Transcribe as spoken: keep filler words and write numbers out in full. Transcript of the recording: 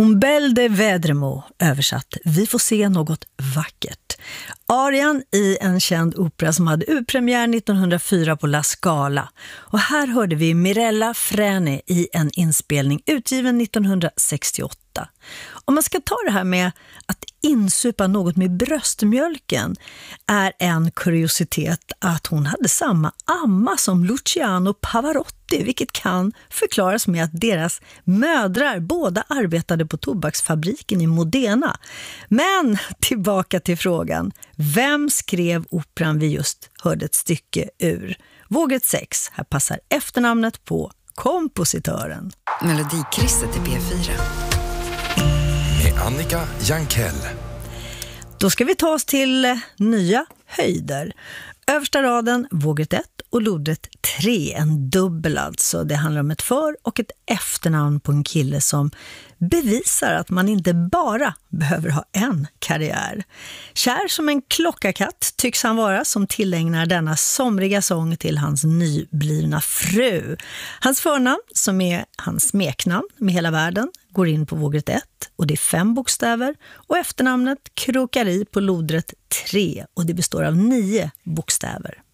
Un bel de vedremo, översatt, vi får se något vackert. Arian i en känd opera som hade urpremiär nittonhundrafyra på La Scala. Och här hörde vi Mirella Freni i en inspelning utgiven nittonhundrasextioåtta. Om man ska ta det här med att insupa något med bröstmjölken är en kuriositet att hon hade samma amma som Luciano Pavarotti, vilket kan förklaras med att deras mödrar båda arbetade på tobaksfabriken i Modena. Men tillbaka till frågan, vem skrev operan vi just hörde ett stycke ur? Vågrätt sex, här passar efternamnet på kompositören. Melodikrysset i P fyra. Med Annika Jankell. Då ska vi ta oss till nya höjder. Översta raden, vågrätt ett och lodrätt tre, en dubbel alltså. Det handlar om ett för- och ett efternamn på en kille som bevisar att man inte bara behöver ha en karriär. Kär som en klockakatt tycks han vara som tillägnar denna somriga sång till hans nyblivna fru. Hans förnamn, som är hans smeknamn med hela världen, går in på vågrätt ett och det är fem bokstäver, och efternamnet krokar i på lodrätt tre och det består av nio bokstäver.